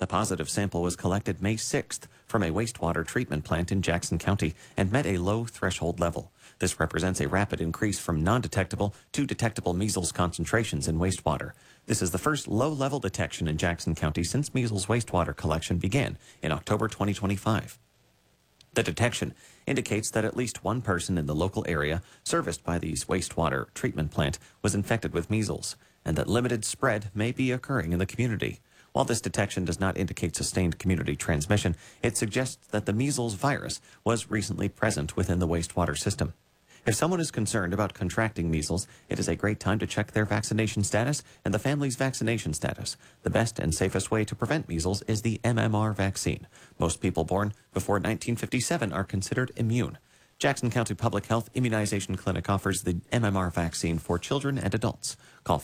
The positive sample was collected May 6th from a wastewater treatment plant in Jackson County and met a low threshold level. This represents a rapid increase from non-detectable to detectable measles concentrations in wastewater. This is the first low-level detection in Jackson County since measles wastewater collection began in October 2025. The detection indicates that at least one person in the local area serviced by the wastewater treatment plant was infected with measles, and that limited spread may be occurring in the community. While this detection does not indicate sustained community transmission, it suggests that the measles virus was recently present within the wastewater system. If someone is concerned about contracting measles, it is a great time to check their vaccination status and the family's vaccination status. The best and safest way to prevent measles is the MMR vaccine. Most people born before 1957 are considered immune. Jackson County Public Health Immunization Clinic offers the MMR vaccine for children and adults. Call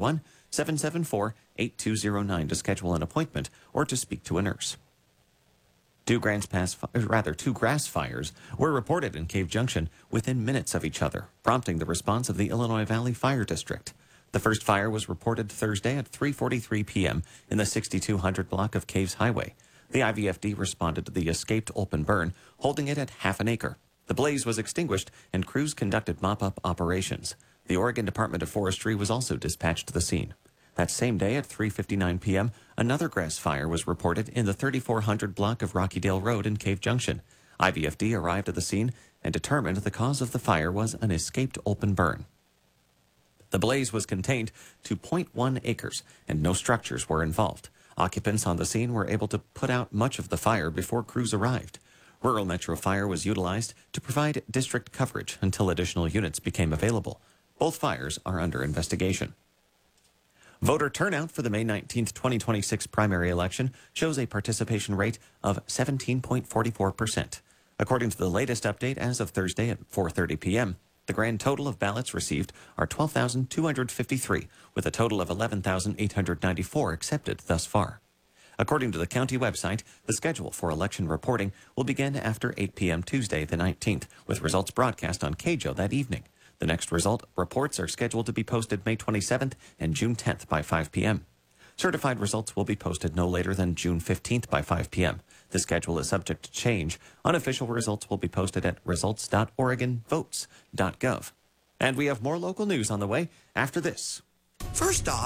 541-774-8209 to schedule an appointment or to speak to a nurse. Two grass fires were reported in Cave Junction within minutes of each other, prompting the response of the Illinois Valley Fire District. The first fire was reported Thursday at 3:43 p.m. in the 6200 block of Caves Highway. The IVFD responded to the escaped open burn, holding it at half an acre. The blaze was extinguished and crews conducted mop-up operations. The Oregon Department of Forestry was also dispatched to the scene. That same day at 3:59 p.m., another grass fire was reported in the 3400 block of Rockydale Road in Cave Junction. IVFD arrived at the scene and determined the cause of the fire was an escaped open burn. The blaze was contained to 0.1 acres and no structures were involved. Occupants on the scene were able to put out much of the fire before crews arrived. Rural Metro Fire was utilized to provide district coverage until additional units became available. Both fires are under investigation. Voter turnout for the May 19, 2026 primary election shows a participation rate of 17.44%. According to the latest update as of Thursday at 4:30 p.m., the grand total of ballots received are 12,253, with a total of 11,894 accepted thus far. According to the county website, the schedule for election reporting will begin after 8 p.m. Tuesday the 19th, with results broadcast on KJO that evening. The next result reports are scheduled to be posted May 27th and June 10th by 5 p.m. Certified results will be posted no later than June 15th by 5 p.m. The schedule is subject to change. Unofficial results will be posted at results.oregonvotes.gov. And we have more local news on the way after this. First off,